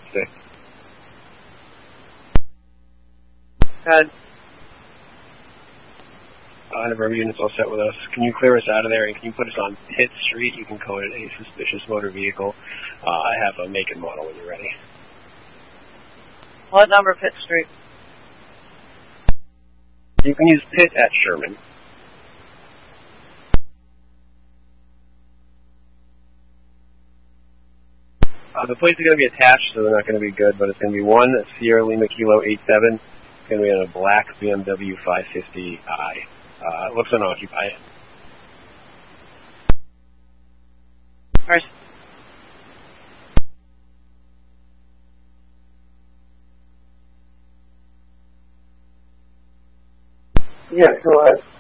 6. Good. None of our units all set with us. Can you clear us out of there, and can you put us on Pitt Street? You can code it a suspicious motor vehicle. I have a make and model when you're ready. What number Pitt Street? You can use Pitt at Sherman. The plates are going to be attached, so they're not going to be good, but it's going to be 1 Sierra Lima Kilo 87. It's going to be on a black BMW 550i. It looks unoccupied. First. Yeah, go ahead.